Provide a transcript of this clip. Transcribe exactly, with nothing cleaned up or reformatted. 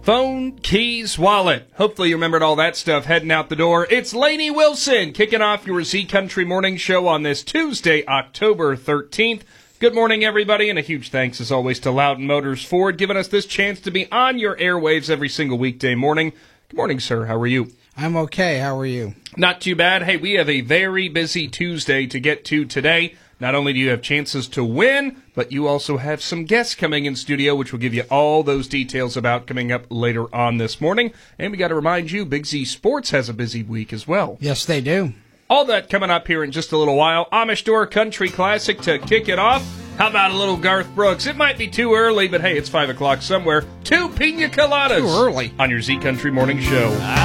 Phone, keys, wallet. Hopefully you remembered all that stuff heading out the door. It's Lainey Wilson kicking off your Z Country Morning Show on this Tuesday, October thirteenth. Good morning, everybody, and a huge thanks, as always, to Loudon Motors Ford, giving us this chance to be on your airwaves every single weekday morning. Good morning, sir. How are you? I'm okay. How are you? Not too bad. Hey, we have a very busy Tuesday to get to today. Not only do you have chances to win, but you also have some guests coming in studio, which we'll give you all those details about coming up later on this morning. And we got to remind you, Big Z Sports has a busy week as well. Yes, they do. All that coming up here in just a little while. Amish Door Country Classic to kick it off. How about a little Garth Brooks? It might be too early, but hey, it's five o'clock somewhere. Two pina coladas. Too early. On your Z Country Morning Show.